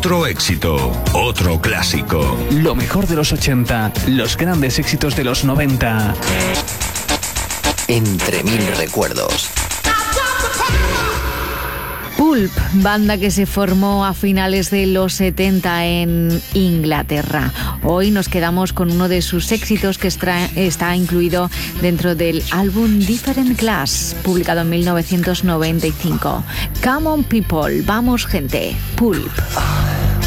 Otro éxito, otro clásico. Lo mejor de los 80, los grandes éxitos de los 90. Entre mil recuerdos. Pulp, banda que se formó a finales de los 70 en Inglaterra. Hoy nos quedamos con uno de sus éxitos que está incluido dentro del álbum Different Class, publicado en 1995. Come on people, vamos gente, Pulp.